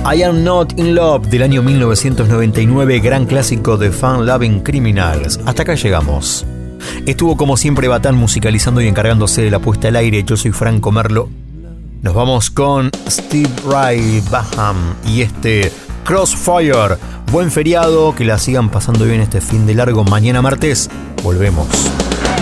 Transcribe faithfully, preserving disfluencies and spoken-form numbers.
I Am Not In Love del año mil novecientos noventa y nueve, gran clásico de Fun Loving Criminals. Hasta acá llegamos. Estuvo como siempre Batán musicalizando y encargándose de la puesta al aire. Yo soy Franco Merlo. Nos vamos con Steve Ray Vaughan y este Crossfire. Buen feriado, que la sigan pasando bien este fin de largo. Mañana martes volvemos.